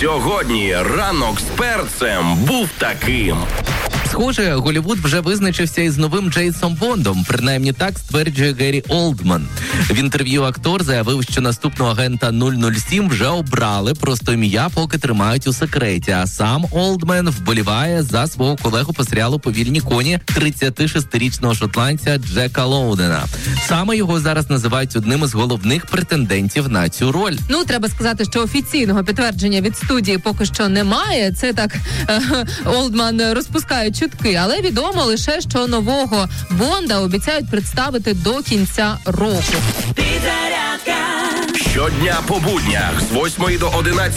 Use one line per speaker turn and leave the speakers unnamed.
Сьогодні ранок з перцем був таким.
Схоже, Голлівуд вже визначився із новим Джеймсом Бондом. Принаймні так стверджує Гері Олдман. В інтерв'ю актор заявив, що наступного агента 007 вже обрали, просто ім'я поки тримають у секреті. А сам Олдман вболіває за свого колегу по серіалу «Повільні коні» 36-річного шотландця Джека Лоудена. Саме його зараз називають одним із головних претендентів на цю роль.
Ну, треба сказати, що офіційного підтвердження від студії поки що немає. Це так Олдман розпускає чутки, але відомо лише, що нового Бонда обіцяють представити до кінця року.
Щодня по буднях з 8 до 11